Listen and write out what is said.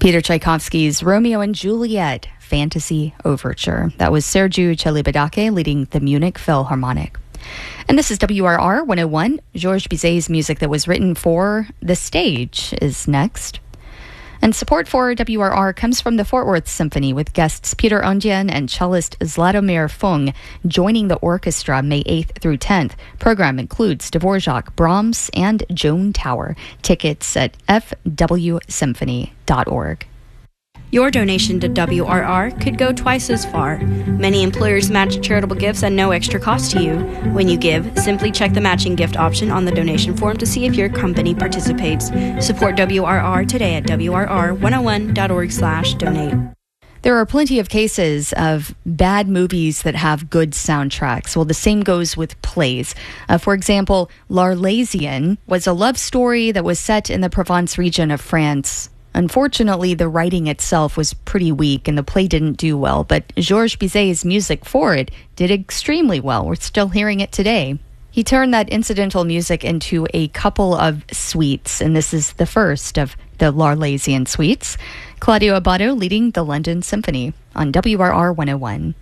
Peter Tchaikovsky's Romeo and Juliet Fantasy Overture. That was Sergiu Celibidache leading the Munich Philharmonic. And this is WRR 101. Georges Bizet's music that was written for the stage is next. And support for WRR comes from the Fort Worth Symphony, with guests Peter Ondian and cellist Zlatomir Fung joining the orchestra May 8th through 10th. Program includes Dvorak, Brahms, and Joan Tower. Tickets at fwsymphony.org. Your donation to WRR could go twice as far. Many employers match charitable gifts at no extra cost to you. When you give, simply check the matching gift option on the donation form to see if your company participates. Support WRR today at wrr101.org/donate. There are plenty of cases of bad movies that have good soundtracks. Well, the same goes with plays. For example, L'Arlésienne was a love story that was set in the Provence region of France. Unfortunately, the writing itself was pretty weak and the play didn't do well, but Georges Bizet's music for it did extremely well. We're still hearing it today. He turned that incidental music into a couple of suites, and this is the first of the L'Arlésienne suites. Claudio Abbado leading the London Symphony on WRR 101.